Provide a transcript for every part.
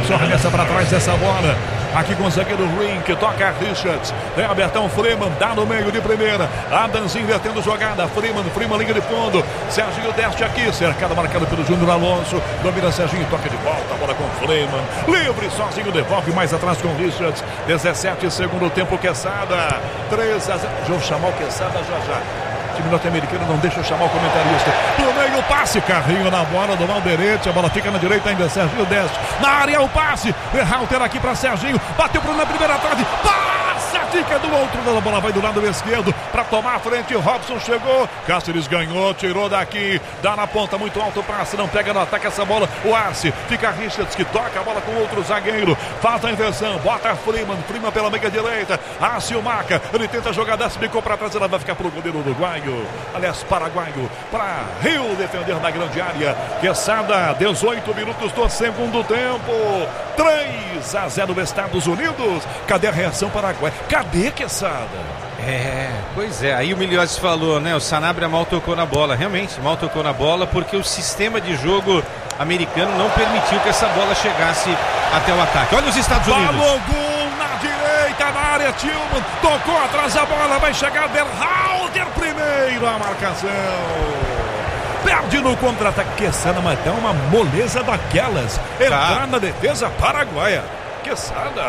Emerson arremessa para trás dessa bola. Aqui com o zagueiro Rink, toca Richards. Tem Abertão, Freeman, dá no meio de primeira. Adams invertendo jogada. Freeman, linha de fundo. Serginho desce aqui, cercado, marcado pelo Júnior Alonso. Domina Serginho, toca de volta, a bola com Freeman. Livre, sozinho, devolve mais atrás com Richards. 17, segundo tempo, Quesada. 3-0. Vou chamar o Quesada já. O time norte-americano não deixa eu chamar o comentarista. Pro meio, passe, carrinho na bola do Valderete. A bola fica na direita ainda, Serginho desce. Na área o passe. Berhalter aqui para Serginho. Bateu na primeira trave. Passa, fica do outro. A bola vai do lado esquerdo para tomar a frente. Robson chegou. Cáceres ganhou, tirou daqui. Dá na ponta, muito alto o passe. Não pega no ataque essa bola. O Arce. Fica Richards que toca a bola com outro zagueiro. Falta a inversão. Bota Freeman pela meia direita. Arce o marca. Ele tenta jogar dessa, bicou para trás. Ela vai ficar pro goleiro uruguaio. Aliás, paraguaio, para Rio defender na grande área. Quesada, 18 minutos do segundo tempo. 3-0 Estados Unidos. Cadê a reação paraguaia? Cadê Quesada? Pois é, aí o Miliozzi falou, né? O Sanabria mal tocou na bola, realmente mal tocou na bola, porque o sistema de jogo americano não permitiu que essa bola chegasse até o ataque. Olha os Estados Unidos. Balogun na direita, na área, Tillman tocou atrás da bola, vai chegar Berhalter primeiro, a marcação. Perde no contra-ataque, Quesada, mas dá uma moleza daquelas. Entrar na defesa paraguaia. Quesada.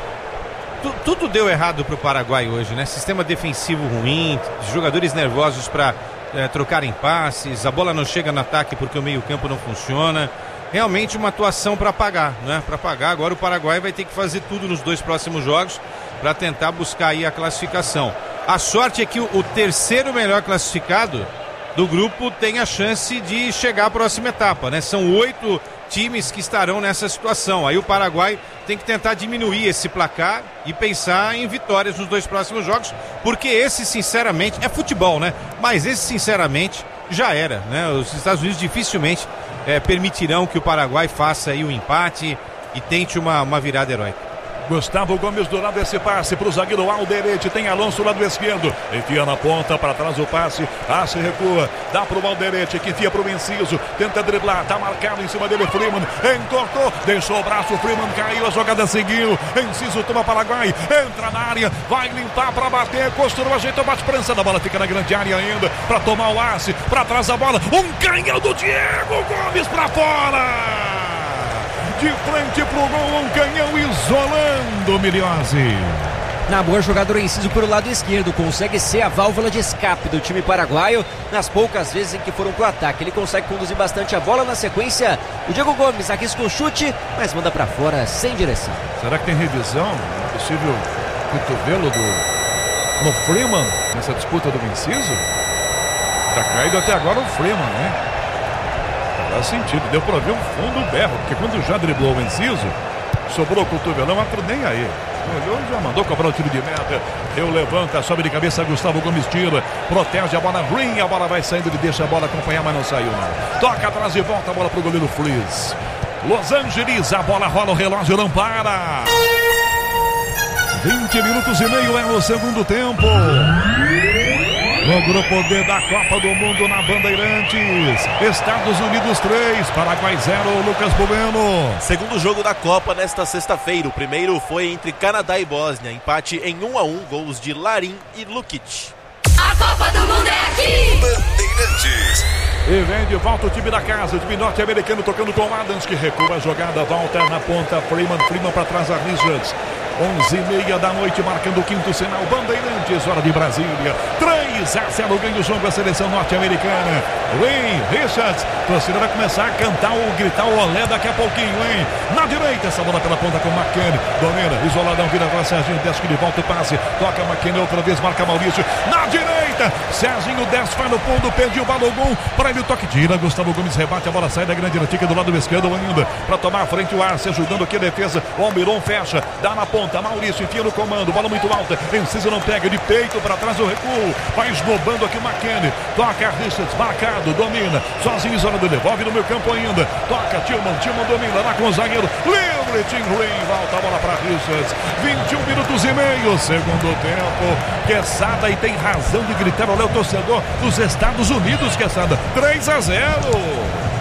Tudo deu errado pro Paraguai hoje, né? Sistema defensivo ruim, jogadores nervosos para trocarem passes, a bola não chega no ataque porque o meio-campo não funciona. Realmente uma atuação para pagar, né? Para pagar. Agora o Paraguai vai ter que fazer tudo nos 2 próximos jogos para tentar buscar aí a classificação. A sorte é que o terceiro melhor classificado do grupo tem a chance de chegar à próxima etapa, né? São 8 times que estarão nessa situação. Aí o Paraguai tem que tentar diminuir esse placar e pensar em vitórias nos 2 próximos jogos, porque esse, sinceramente, é futebol, né? Mas esse, sinceramente, já era, né? Os Estados Unidos dificilmente permitirão que o Paraguai faça aí um empate e tente uma virada heróica. Gustavo Gomes do lado desse passe para o zagueiro Alderete, tem Alonso do lado esquerdo, enfia na ponta, para trás o passe, Arce recua, dá para o Alderete, que enfia para o Enciso, tenta driblar, tá marcado em cima dele, Freeman, entortou, deixou o braço, Freeman caiu, a jogada seguiu, Enciso toma Paraguai, entra na área, vai limpar para bater, costurou, ajeitou, bate prança, a bola fica na grande área ainda, para tomar o Arce, para trás a bola, um canhão do Diego Gomes para fora! De frente pro gol, um canhão isolando Miliozzi. Na boa jogada, o Enciso pelo lado esquerdo consegue ser a válvula de escape do time paraguaio nas poucas vezes em que foram pro ataque. Ele consegue conduzir bastante a bola. Na sequência, o Diego Gomes arrisca o chute, mas manda para fora sem direção. Será que tem revisão? Possível cotovelo no Freeman nessa disputa do Enciso? Tá caído até agora o Freeman, né? Faz sentido, deu pra ver um fundo berro, porque quando já driblou o Enciso, sobrou o cotovelão, outro nem aí. Olhou e já mandou cobrar o tiro de meta. Deu, levanta, sobe de cabeça, Gustavo Gomes tira, protege a bola, Green, a bola vai saindo, ele deixa a bola acompanhar, mas não saiu não. Toca atrás e volta a bola pro goleiro Flies. Los Angeles, a bola rola, o relógio não para. 20 minutos e meio é o segundo tempo. No grupo D da Copa do Mundo na Bandeirantes, Estados Unidos 3, Paraguai 0, Lucas Bueno. Segundo jogo da Copa nesta sexta-feira. O primeiro foi entre Canadá e Bósnia, empate em 1-1, gols de Larin e Lukic. A Copa do Mundo é aqui! Bandeirantes. E vem de volta o time da casa, o time norte-americano tocando com Adams, que recua a jogada, volta na ponta, Freeman para trás a Richards. 11h30 da noite, marcando o quinto sinal, Bandeirantes, hora de Brasília. 3-0, ganha o jogo a seleção norte-americana. Richards, a torcida vai começar a cantar ou gritar o olé daqui a pouquinho, hein? Na direita, essa bola pela ponta com McKennie. Domina, isoladão, vira para Serginho, desce que de volta o passe. Toca McKennie outra vez, marca Maurício. Na direita, Serginho desce, vai no fundo, perdeu o Balogun. Para ele o toque, tira, Gustavo Gomes rebate, a bola sai da grande fica do lado esquerdo ainda. Para tomar a frente o Arce, ajudando aqui a defesa. O Almiron fecha, dá na ponta. Maurício enfia no comando, bola muito alta, Enciso não pega, de peito para trás o recuo, vai esnobando aqui o McKennie, toca Richards, marcado, domina, sozinho, isolado, devolve no meio campo ainda, toca Tillman domina, lá com o zagueiro, livre, Tim Green, volta a bola para Richards, 21 minutos e meio, segundo tempo, Quesada, e tem razão de gritar, olha o torcedor dos Estados Unidos, Quesada, 3-0.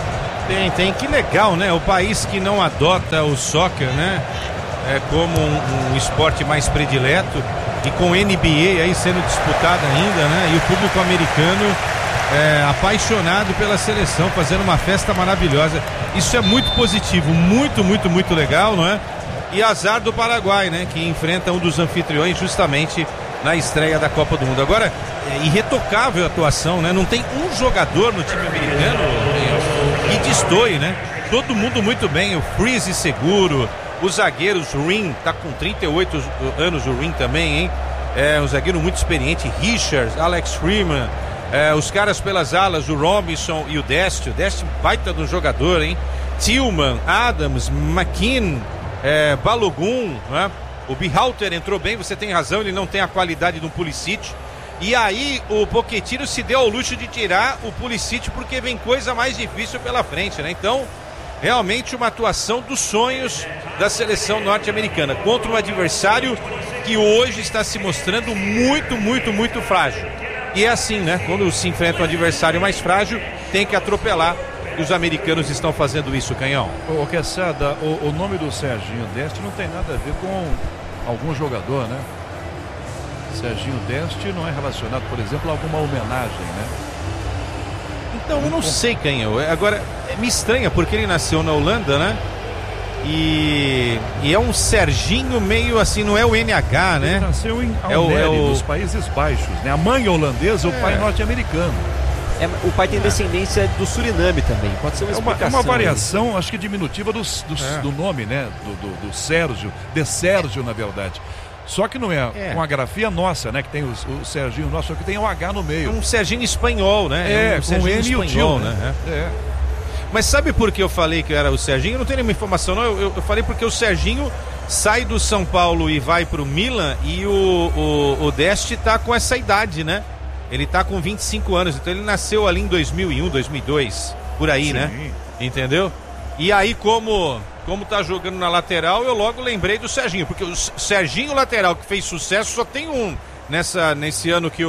Tem. Que legal, né? O país que não adota o soccer, né? Como um esporte mais predileto e com NBA aí sendo disputado ainda, né? E o público americano apaixonado pela seleção, fazendo uma festa maravilhosa. Isso é muito positivo, muito legal, não é? E azar do Paraguai, né? Que enfrenta um dos anfitriões justamente na estreia da Copa do Mundo. Agora, irretocável a atuação, né? Não tem um jogador no time americano que destoie, né? Todo mundo muito bem, o Freeze seguro, os zagueiros, o Rin, tá com 38 anos o Rin também, hein? Um zagueiro muito experiente, Richards, Alex Freeman, os caras pelas alas, o Robinson e o Dest baita do jogador, hein? Tillman, Adams, McKean, Balogun, né? O Bihalter entrou bem, você tem razão, ele não tem a qualidade de um Pulisic. E aí o Pochettino se deu ao luxo de tirar o Pulisic porque vem coisa mais difícil pela frente, né? Então, realmente uma atuação dos sonhos da seleção norte-americana contra um adversário que hoje está se mostrando muito frágil. E é assim, né? Quando se enfrenta um adversário mais frágil, tem que atropelar. E os americanos estão fazendo isso, Canhão. Ô, Quesada, o nome do Serginho Deste não tem nada a ver com algum jogador, né? Serginho Deste não é relacionado, por exemplo, a alguma homenagem, né? Então, eu não sei, Canhão. Agora, me estranha, porque ele nasceu na Holanda, né? E é um Serginho meio assim, não é o NH, né? Ele nasceu em Almere, dos Países Baixos, né? A mãe holandesa, o pai norte-americano. O pai tem descendência do Suriname também, pode ser uma explicação. É uma variação, acho que diminutiva do nome, né? Do Sérgio, de Sérgio, na verdade. Só que não é com a grafia nossa, né? Que tem o Serginho nosso, só que tem o H no meio. É um Serginho espanhol, né? Com o N e o tio, né? Mas sabe por que eu falei que era o Serginho? Eu não tenho nenhuma informação, não. Eu falei porque o Serginho sai do São Paulo e vai pro Milan e o Deste tá com essa idade, né? Ele tá com 25 anos, então ele nasceu ali em 2001, 2002, por aí, sim, né? Entendeu? E aí, como tá jogando na lateral, eu logo lembrei do Serginho, porque o Serginho lateral que fez sucesso só tem um nesse ano que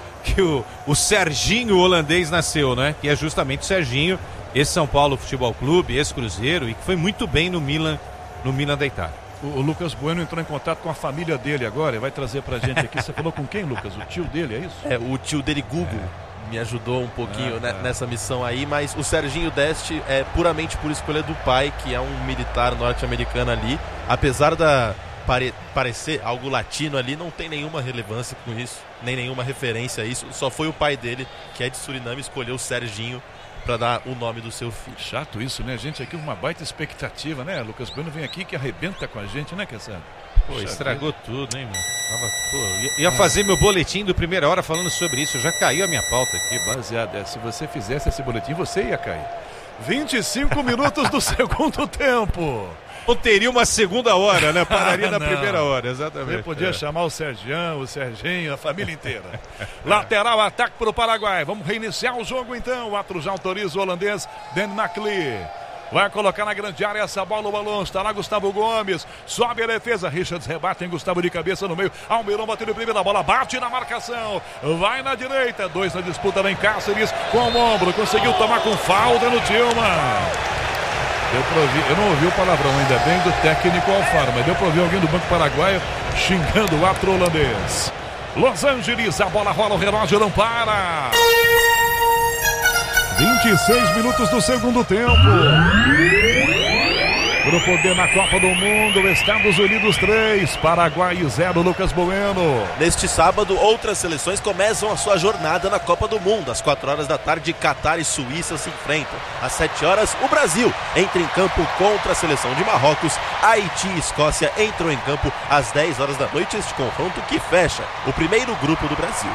o Serginho holandês nasceu, né? Que é justamente o Serginho, ex-São Paulo Futebol Clube, ex-Cruzeiro, e que foi muito bem no Milan da Itália. O Lucas Bueno entrou em contato com a família dele agora e vai trazer pra gente aqui. Você falou com quem, Lucas? O tio dele, é isso? O tio dele, Gugu, me ajudou um pouquinho nessa missão aí, mas o Serginho Deste é puramente por escolha do pai, que é um militar norte-americano ali. Apesar da parecer algo latino ali, não tem nenhuma relevância com isso, nem nenhuma referência a isso. Só foi o pai dele, que é de Suriname, escolheu o Serginho para dar o nome do seu filho. Chato isso, né, gente? Aqui uma baita expectativa, né? Lucas Bueno vem aqui que arrebenta com a gente, né, Quesada? Pô, estragou tudo, hein, meu? Ia fazer meu boletim do Primeira Hora falando sobre isso, já caiu a minha pauta aqui. Baseado, se você fizesse esse boletim, você ia cair. 25 minutos do segundo tempo. Ou teria uma segunda hora, né? Pararia na primeira hora, exatamente. Você podia chamar o Sergião, o Serginho, a família inteira. Lateral, ataque para o Paraguai. Vamos reiniciar o jogo então. O ato já autoriza o holandês Dan McLean. Vai colocar na grande área essa bola, o balão. Está lá Gustavo Gomes. Sobe a defesa. Richards rebate em Gustavo de cabeça no meio. Almirão bateu de primeira bola. Bate na marcação. Vai na direita. 2 na disputa. Vem Cáceres com o ombro. Conseguiu tomar com falta no Tillman. Deu pra ouvir, eu não ouvi o palavrão ainda bem do técnico Alfaro, mas deu pra ouvir alguém do Banco Paraguaio xingando o árbitro holandês. Los Angeles, a bola rola, o relógio não para. 26 minutos do segundo tempo. Grupo D na Copa do Mundo, Estados Unidos 3, Paraguai 0, Lucas Bueno. Neste sábado, outras seleções começam a sua jornada na Copa do Mundo. Às 4 horas da tarde, Catar e Suíça se enfrentam. Às 7 horas, o Brasil entra em campo contra a seleção de Marrocos. Haiti e Escócia entram em campo às 10 horas da noite. Este confronto que fecha o primeiro grupo do Brasil.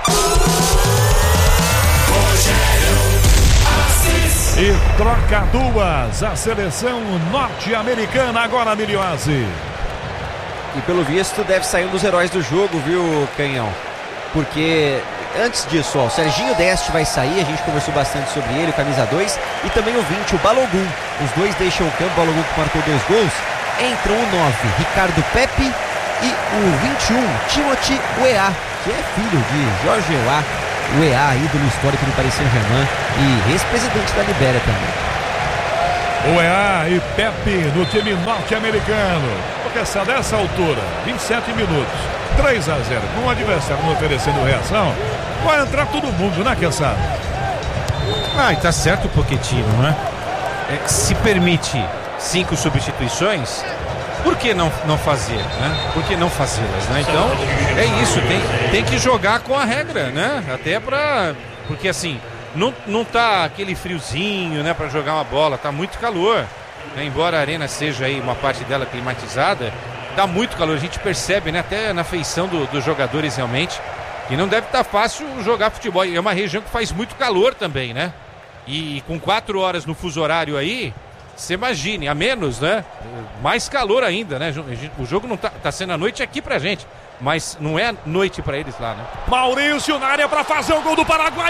E troca duas, a seleção norte-americana agora, Miliose. E pelo visto deve sair um dos heróis do jogo, viu, Canhão? Porque antes disso, o Serginho Deste vai sair, a gente conversou bastante sobre ele, o camisa 2, e também o 20, o Balogun. Os dois deixam o campo, o Balogun que marcou 2 gols. Entram o 9, Ricardo Pepe, e o 21, Timothy Weah, que é filho de Jorge Weah. O EA, ídolo histórico do Paris Saint-Germain e ex-presidente da Libéria também. Oeá e Pepe no time norte-americano. Porque dessa altura, 27 minutos, 3-0, com o adversário não oferecendo reação, vai entrar todo mundo, né, Queçada? E tá certo o Pochettino, né? Se permite 5 substituições, por que não fazer, né? Por que não fazê-las, né? Então, é isso, tem que jogar com a regra, né? Até porque assim, não tá aquele friozinho, né, para jogar uma bola, tá muito calor, né? Embora a arena seja aí uma parte dela climatizada, dá muito calor, a gente percebe, né, até na feição dos jogadores realmente, e não deve estar fácil jogar futebol. É uma região que faz muito calor também, né? E com 4 horas no fuso horário aí, você imagine, a menos, né? Mais calor ainda, né? O jogo não tá sendo à noite aqui pra gente, mas não é noite pra eles lá, né? Maurício na área pra fazer o gol do Paraguai.